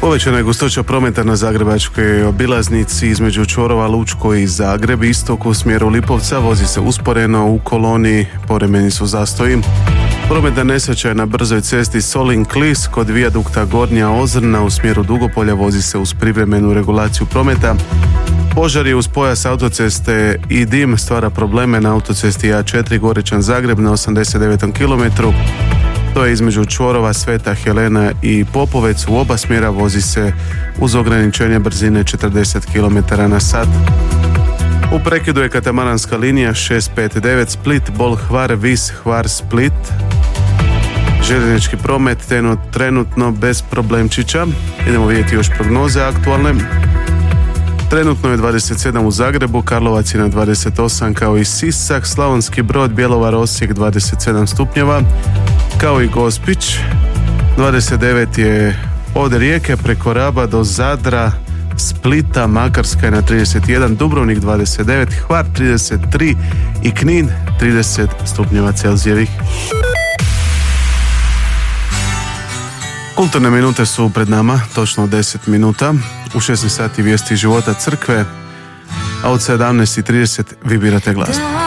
Povećana je gustoća prometa na zagrebačkoj obilaznici između čvorova Lučko i Zagreb. Istok u smjeru Lipovca vozi se usporeno, u koloni povremeni su zastoji. Prometna nesreća je na brzoj cesti Solin-Klis kod vijadukta Gornja Ozrna u smjeru Dugopolja, vozi se uz privremenu regulaciju prometa. Požar je uz pojas autoceste i dim stvara probleme na autocesti A4 Gorečan-Zagreb na 89. kilometru. To je između čvorova Sveta Helena i Popovec. U oba smjera vozi se uz ograničenje brzine 40 km na sat. U prekidu je katamaranska linija 659 Split, Bol, Hvar, Vis, Hvar, Split. Željeznički promet trenutno bez problemčića. Idemo vidjeti još prognoze aktualne. Trenutno je 27 u Zagrebu, Karlovac je na 28, kao i Sisak, Slavonski Brod, Bjelovar, Osijek 27 stupnjeva, kao i Gospić. 29 je od Rijeke preko Raba do Zadra, Splita, Makarska je na 31, Dubrovnik 29, Hvar 33 i Knin 30 stupnjeva Celzijevih. Kulturne minute su pred nama, točno 10 minuta. U 16 sati vijesti života crkve, a od 17:30 vi birate glas.